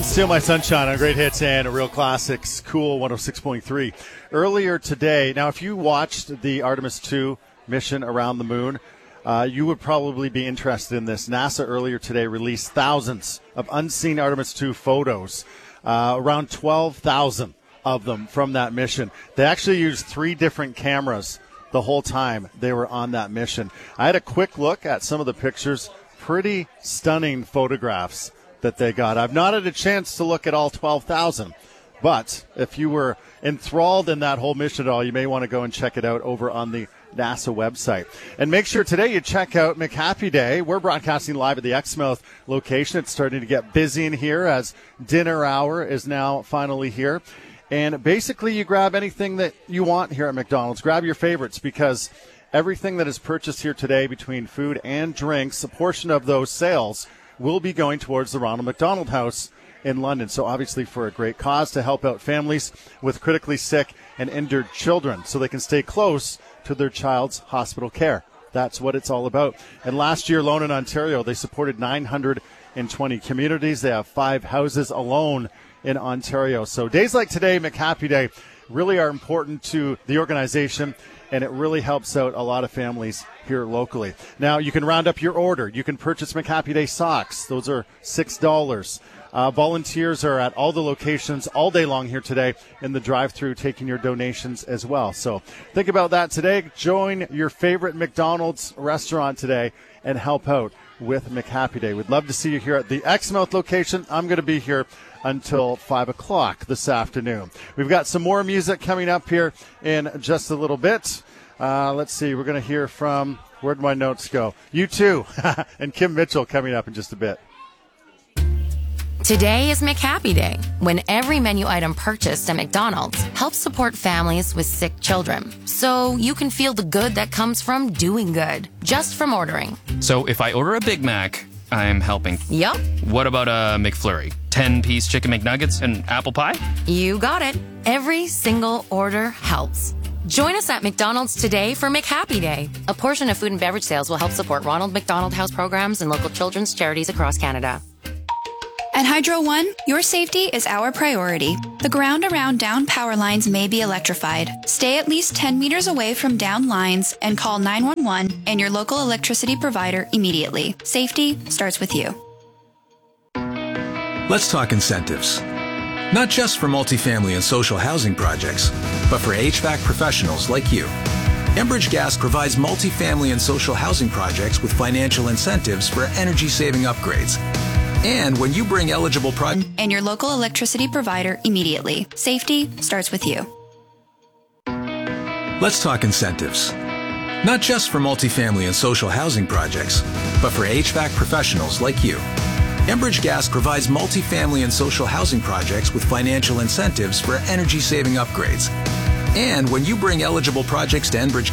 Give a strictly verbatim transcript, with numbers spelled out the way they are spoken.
Steal My Sunshine on Great Hits and Real Classics, Cool one oh six point three. Earlier today, now if you watched the Artemis two mission around the moon, uh, you would probably be interested in this. NASA earlier today released thousands of unseen Artemis two photos, uh, around twelve thousand of them from that mission. They actually used three different cameras the whole time they were on that mission. I had a quick look at some of the pictures, pretty stunning photographs that they got. I've not had a chance to look at all twelve thousand, but if you were enthralled in that whole mission at all, you may want to go and check it out over on the NASA website. And make sure today you check out McHappy Day. We're broadcasting live at the Exmouth location. It's starting to get busy in here as dinner hour is now finally here. And basically you grab anything that you want here at McDonald's. Grab your favorites, because everything that is purchased here today between food and drinks, a portion of those sales will be going towards the Ronald McDonald House in London. So obviously for a great cause to help out families with critically sick and injured children so they can stay close to their child's hospital care. That's what it's all about. And last year alone in Ontario, they supported nine hundred twenty communities. They have five houses alone in Ontario. So days like today, McHappy Day, really are important to the organization, and it really helps out a lot of families here locally. Now, you can round up your order. You can purchase McHappy Day socks. Those are six dollars. Uh, volunteers are at all the locations all day long here today in the drive-thru taking your donations as well. So think about that today. Join your favorite McDonald's restaurant today and help out with McHappy Day. We'd love to see you here at the Exmouth location. I'm going to be here until five o'clock this afternoon. We've got some more music coming up here in just a little bit. Uh, let's see. We're going to hear from, where'd my notes go? U two and Kim Mitchell coming up in just a bit. Today is McHappy Day, when every menu item purchased at McDonald's helps support families with sick children. So you can feel the good that comes from doing good, just from ordering. So if I order a Big Mac, I'm helping. Yup. What about a McFlurry? ten-piece chicken McNuggets and apple pie? You got it. Every single order helps. Join us at McDonald's today for McHappy Day. A portion of food and beverage sales will help support Ronald McDonald House programs and local children's charities across Canada. At Hydro One, your safety is our priority. The ground around down power lines may be electrified. Stay at least ten meters away from down lines and call nine one one and your local electricity provider immediately. Safety starts with you. Let's talk incentives. Not just for multifamily and social housing projects, but for H V A C professionals like you. Enbridge Gas provides multifamily and social housing projects with financial incentives for energy-saving upgrades. And when you bring eligible projects and your local electricity provider immediately. Safety starts with you. Let's talk incentives. Not just for multifamily and social housing projects, but for H V A C professionals like you. Enbridge Gas provides multifamily and social housing projects with financial incentives for energy-saving upgrades. And when you bring eligible projects to Enbridge